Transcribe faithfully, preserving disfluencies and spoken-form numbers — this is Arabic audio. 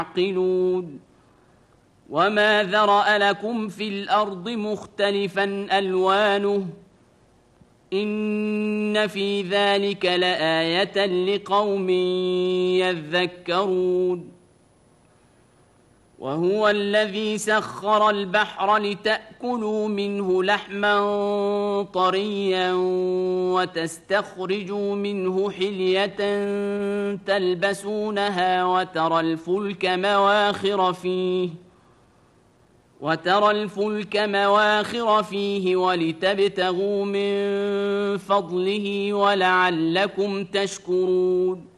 تعقلون وما ذرأ لكم في الأرض مختلفا ألوانه إن في ذلك لآية لقوم يذكرون وهو الذي سخر البحر لتأكلوا منه لحما طريا وتستخرجوا منه حلية تلبسونها وترى الفلك مواخر فيه وترى الفلك مواخر فيه ولتبتغوا من فضله ولعلكم تشكرون